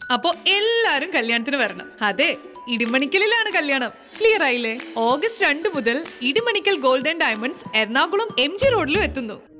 അപ്പോ എല്ലാരും കല്യാണത്തിന് വരണം. അതെ, ഇടിമണിക്കലിലാണ് കല്യാണം. ക്ലിയർ ആയില്ലേ? August 2 മുതൽ Idimannickal golden diamonds Ernakulam MG റോഡിലും എത്തുന്നു.